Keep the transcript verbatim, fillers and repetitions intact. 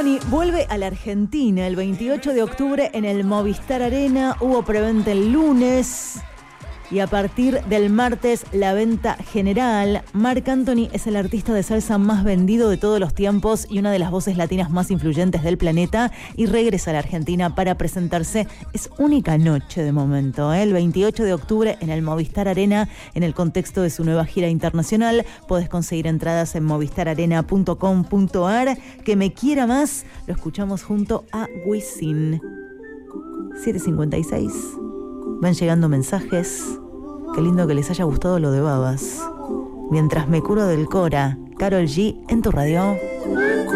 Anthony vuelve a la Argentina el veintiocho de octubre en el Movistar Arena. Hubo preventa el lunes y a partir del martes la venta general. Marc Anthony es el artista de salsa más vendido de todos los tiempos y una de las voces latinas más influyentes del planeta, y regresa a la Argentina para presentarse. Es única noche de momento, ¿eh? El veintiocho de octubre en el Movistar Arena, en el contexto de su nueva gira internacional. Podés conseguir entradas en movistar arena punto com punto ar. Que me quiera más, lo escuchamos junto a Wisin. siete cincuenta y seis. Van llegando mensajes. Qué lindo que les haya gustado lo de Babas. Mientras me curo del Cora, Karol G en tu radio.